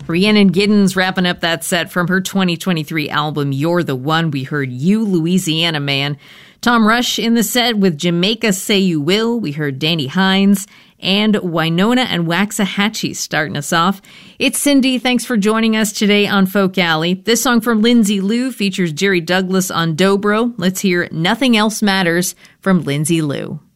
Rhiannon Giddens wrapping up that set from her 2023 album, You're the One. We heard You, Louisiana Man. Tom Rush in the set with Jamaica Say You Will. We heard Danny Hines and Wynonna and Waxahachie starting us off. It's Cindy. Thanks for joining us today on Folk Alley. This song from Lindsay Lou features Jerry Douglas on dobro. Let's hear Nothing Else Matters from Lindsay Lou.